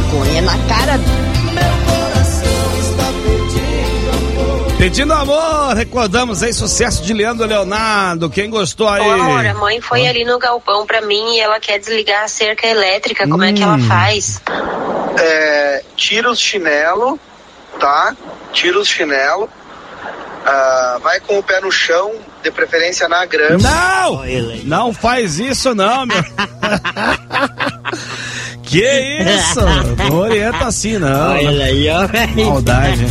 maconha na cara. Pedindo amor, recordamos aí sucesso de Leandro Leonardo. Quem gostou aí? Ô, amor, a mãe foi ali no galpão pra mim e ela quer desligar a cerca elétrica. Como é que ela faz? Tira os chinelo, tá? Tira os chinelo. Vai com o pé no chão, de preferência na grama. Não! Não faz isso não, meu. Que isso? Não orienta assim não. Olha aí, ó. Maldade.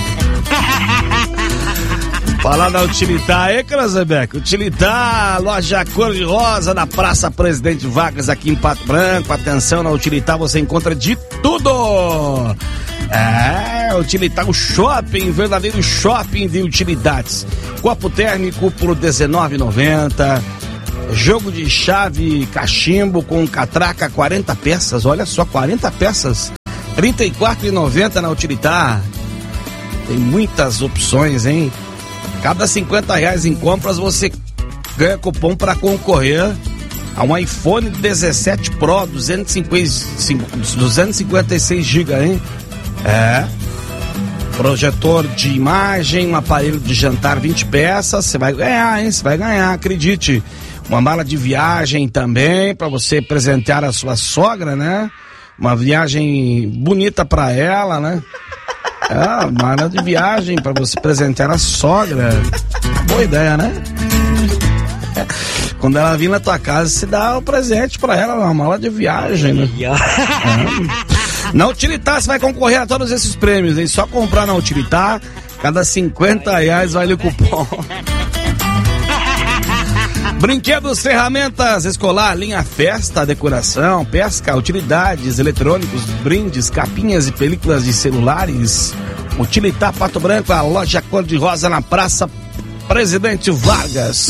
Falar na Utilitar aí, Cranzebeck. Utilitar, loja cor-de-rosa na Praça Presidente Vargas, aqui em Pato Branco. Atenção, na Utilitar você encontra de tudo. Utilitar, o shopping, verdadeiro shopping de utilidades. Copo térmico por R$19,90. Jogo de chave cachimbo com catraca, 40 peças. Olha só, 40 peças. R$34,90 na Utilitar. Tem muitas opções, hein? Cada R$50 em compras você ganha cupom para concorrer a um iPhone 17 Pro 256 GB, hein? Projetor de imagem, um aparelho de jantar 20 peças, você vai ganhar, hein? Você vai ganhar, acredite. Uma mala de viagem também para você presentear a sua sogra, né? Uma viagem bonita para ela, né? Mala de viagem para você presentear a sogra. Boa ideia, né? Quando ela vir na tua casa, você dá o presente para ela, uma mala de viagem, né? Na Utilitar você vai concorrer a todos esses prêmios, hein? Só comprar na Utilitar, cada R$50 vale o cupom. Brinquedos, ferramentas escolar, linha festa, decoração, pesca, utilidades, eletrônicos, brindes, capinhas e películas de celulares. Utilitar Pato Branco, a loja cor-de-rosa na Praça Presidente Vargas.